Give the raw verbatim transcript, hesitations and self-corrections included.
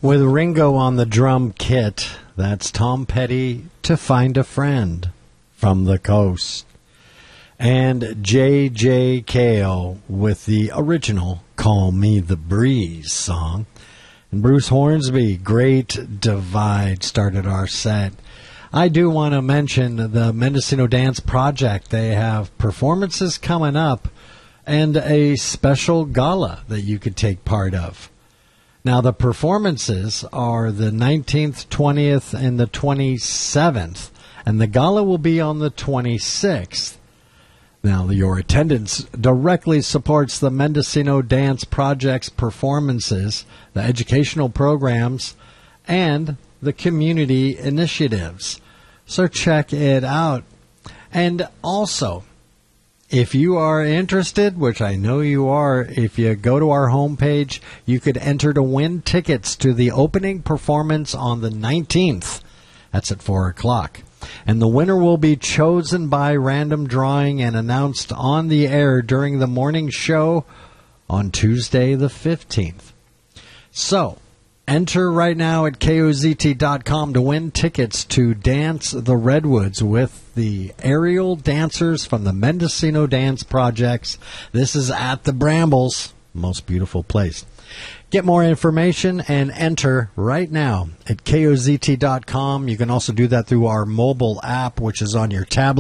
With Ringo on the drum kit, that's Tom Petty, To Find a Friend from the Coast. And J J Cale with the original Call Me the Breeze song. And Bruce Hornsby, Great Divide, started our set. I do want to mention the Mendocino Dance Project. They have performances coming up and a special gala that you could take part of. Now, the performances are the nineteenth, twentieth, and the twenty-seventh, and the gala will be on the twenty-sixth. Now, your attendance directly supports the Mendocino Dance Project's performances, the educational programs, and the community initiatives. So check it out. And also, if you are interested, which I know you are, if you go to our homepage, you could enter to win tickets to the opening performance on the nineteenth. That's at four o'clock. And the winner will be chosen by random drawing and announced on the air during the morning show on Tuesday the fifteenth. So, enter right now at K O Z T dot com to win tickets to Dance the Redwoods with the aerial dancers from the Mendocino Dance Projects. This is at the Brambles. Most beautiful place. Get more information and enter right now at K O Z T dot com. You can also do that through our mobile app, which is on your tablet.